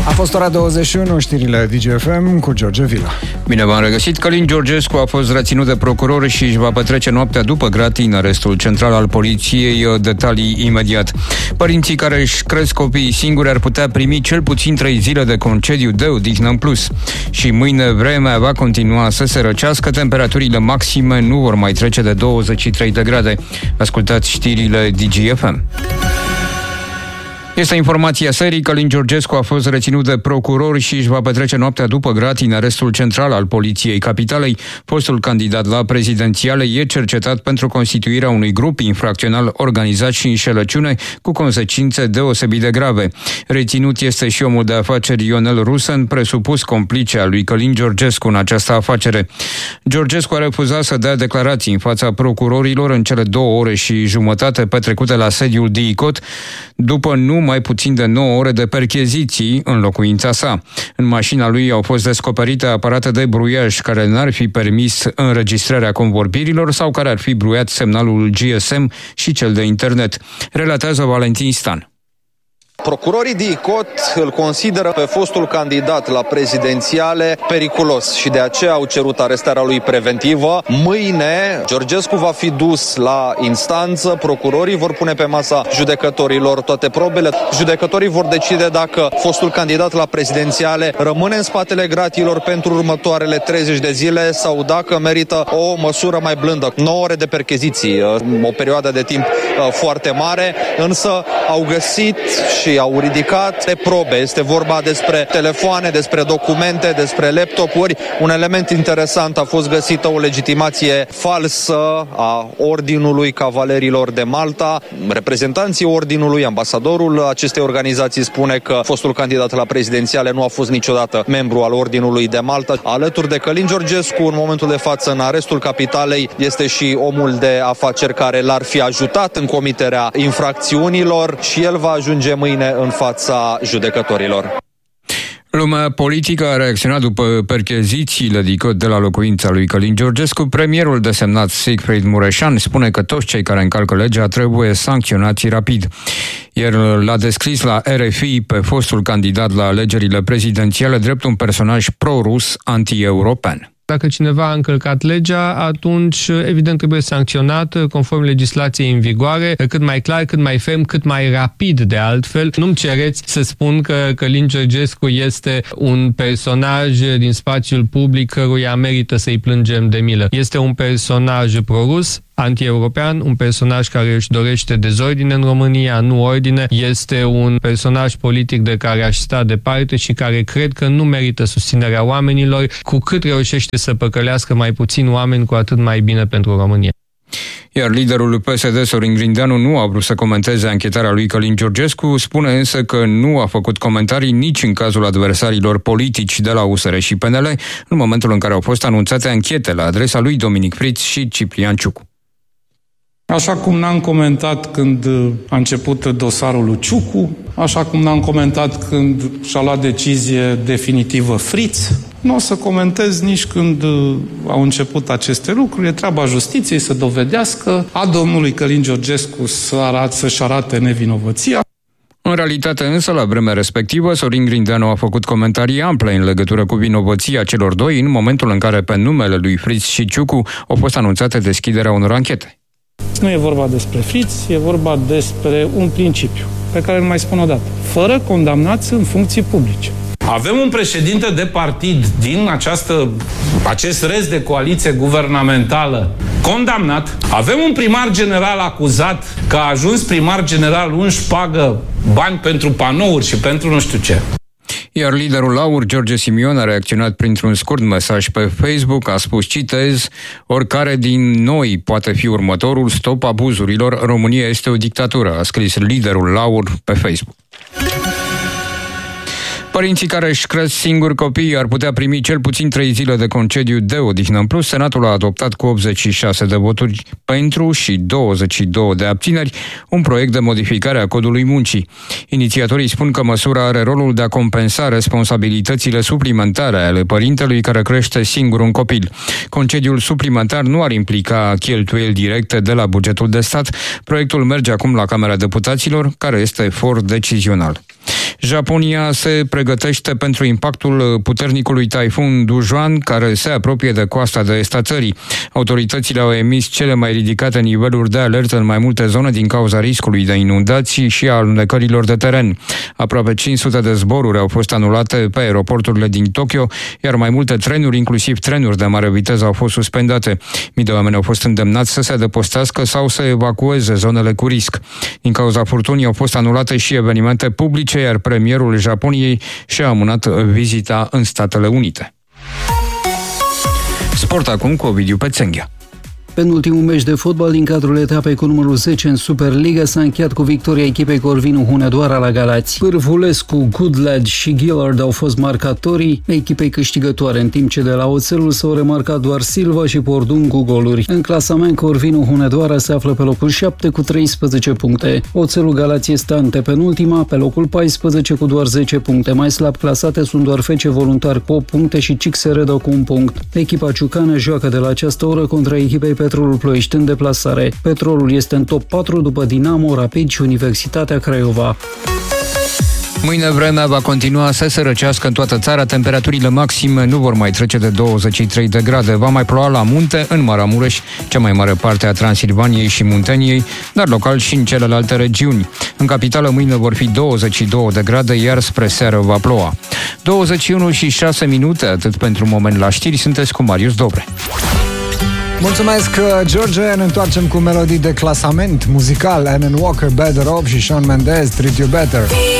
A fost ora 21, știrile DGFM cu George Vila. Bine v-am regăsit. Călin Georgescu a fost reținut de procuror și își va petrece noaptea după gratii în arestul central al poliției. Detalii imediat. Părinții care își cresc copiii singuri ar putea primi cel puțin 3 zile de concediu de odihnă în plus. Și mâine vremea va continua să se răcească, temperaturile maxime nu vor mai trece de 23 de grade. Ascultați știrile DGFM. Este informația serii. Călin Georgescu a fost reținut de procurori și își va petrece noaptea după gratii în arestul central al Poliției Capitalei. Fostul candidat la prezidențiale e cercetat pentru constituirea unui grup infracțional organizat și înșelăciune cu consecințe deosebit de grave. Reținut este și omul de afaceri Ionel Rusen, presupus complice al lui Călin Georgescu în această afacere. Georgescu a refuzat să dea declarații în fața procurorilor în cele 2 ore și jumătate petrecute la sediul DICOT, după nu mai puțin de 9 ore de percheziții în locuința sa. În mașina lui au fost descoperite aparate de bruiaj care n-ar fi permis înregistrarea convorbirilor sau care ar fi bruiat semnalul GSM și cel de internet. Relatează Valentin Stan. Procurorii DICOT îl consideră pe fostul candidat la prezidențiale periculos și de aceea au cerut arestarea lui preventivă. Mâine Georgescu va fi dus la instanță, procurorii vor pune pe masa judecătorilor toate probele. Judecătorii vor decide dacă fostul candidat la prezidențiale rămâne în spatele gratiilor pentru următoarele 30 de zile sau dacă merită o măsură mai blândă. 9 ore de percheziții, o perioadă de timp foarte mare, însă au găsit și au ridicat probe. Este vorba despre telefoane, despre documente, despre laptopuri. Un element interesant, a fost găsită o legitimație falsă a Ordinului Cavalerilor de Malta. Reprezentanții Ordinului, ambasadorul acestei organizații spune că fostul candidat la prezidențiale nu a fost niciodată membru al Ordinului de Malta. Alături de Călin Georgescu, în momentul de față, în arestul capitalei, este și omul de afaceri care l-ar fi ajutat în comiterea infracțiunilor și el va ajunge mâine în fața judecătorilor. Lumea politică a reacționat după perchezițiile DICOT de la locuința lui Călin Georgescu. Premierul desemnat Sigfrid Mureșan spune că toți cei care încalcă legea trebuie sancționați rapid. Iar l-a descris la RFI pe fostul candidat la alegerile prezidențiale drept un personaj pro-rus, anti-european. Dacă cineva a încălcat legea, atunci evident trebuie sancționat conform legislației în vigoare, cât mai clar, cât mai ferm, cât mai rapid de altfel. Nu-mi cereți să spun că Călin Georgescu este un personaj din spațiul public căruia merită să-i plângem de milă. Este un personaj pro-rus, anti-european, un personaj care își dorește dezordine în România, nu ordine. Este un personaj politic de care aș sta departe și care cred că nu merită susținerea oamenilor. Cu cât reușește să păcălească mai puțin oameni, cu atât mai bine pentru România. Iar liderul PSD, Sorin Grindeanu, nu a vrut să comenteze anchetarea lui Călin Georgescu, spune însă că nu a făcut comentarii nici în cazul adversarilor politici de la USR și PNL, în momentul în care au fost anunțate anchete la adresa lui Dominic Friț și Ciprian Ciucu. Așa cum n-am comentat când a început dosarul lui Ciucu, așa cum n-am comentat când și-a luat decizie definitivă Friț, nu o să comentez nici când au început aceste lucruri. E treaba justiției să dovedească, a domnului Călin Georgescu să-și arate nevinovăția. În realitate însă, la vremea respectivă, Sorin Grindeanu a făcut comentarii ample în legătură cu vinovăția celor doi în momentul în care pe numele lui Friț și Ciucu au fost anunțate deschiderea unor anchete. Nu e vorba despre Friț, e vorba despre un principiu pe care îl mai spun o dată. Fără condamnați în funcții publice. Avem un președinte de partid din acest rest de coaliție guvernamentală condamnat. Avem un primar general acuzat că a ajuns primar general, își pagă bani pentru panouri și pentru nu știu ce. Iar liderul LAUR, George Simion, a reacționat printr-un scurt mesaj pe Facebook, a spus, citez, oricare din noi poate fi următorul, stop abuzurilor, România este o dictatură, a scris liderul LAUR pe Facebook. Părinții care își cresc singuri copiii ar putea primi cel puțin 3 zile de concediu de odihnă în plus. Senatul a adoptat cu 86 de voturi pentru și 22 de abțineri un proiect de modificare a Codului Muncii. Inițiatorii spun că măsura are rolul de a compensa responsabilitățile suplimentare ale părintelui care crește singur un copil. Concediul suplimentar nu ar implica cheltuieli directe de la bugetul de stat. Proiectul merge acum la Camera Deputaților, care este for decizional. Japonia se pregătește pentru impactul puternicului taifun Dujuan, care se apropie de coasta de est a țării. Autoritățile au emis cele mai ridicate niveluri de alertă în mai multe zone din cauza riscului de inundații și a alunecărilor de teren. Aproape 500 de zboruri au fost anulate pe aeroporturile din Tokyo, iar mai multe trenuri, inclusiv trenuri de mare viteză, au fost suspendate. Mii de oameni au fost îndemnați să se adăpostească sau să evacueze zonele cu risc. Din cauza furtunii au fost anulate și evenimente publice, iar premierul Japoniei și-a amânat vizita în Statele Unite. Sport acum cu Ovidiu Pețenghea. Penultimul meci de fotbal din cadrul etapei cu numărul 10 în Superliga s-a încheiat cu victoria echipei Corvinu Hunedoara la Galați. Pârvulescu, Goodlad și Gillard au fost marcatorii echipei câștigătoare, în timp ce de la Oțelul s-au remarcat doar Silva și Pordun cu goluri. În clasament, Corvinu Hunedoara se află pe locul 7 cu 13 puncte. Oțelul Galați este antepenultima, pe locul 14 cu doar 10 puncte. Mai slab clasate sunt doar FC Voluntar cu 8 puncte și Cixeredo cu 1 punct. Echipa ciucană joacă de la această oră contra echipei Petrolul Ploiești în deplasare. Petrolul este în top 4 după Dinamo, Rapid și Universitatea Craiova. Mâine vremea va continua să se răcească în toată țara, temperaturile maxime nu vor mai trece de 23 de grade. Va mai ploua la munte, în Maramureș, cea mai mare parte a Transilvaniei și Munteniei, dar local și în celelalte regiuni. În capitală mâine vor fi 22 de grade, iar spre seară va ploua. 21 și 6 minute, atât pentru moment la știri, sunteți cu Marius Dobre. Mulțumesc, George. Ne întoarcem cu melodii de clasament muzical. Alan Walker, Better Off și Shawn Mendes, Treat You Better.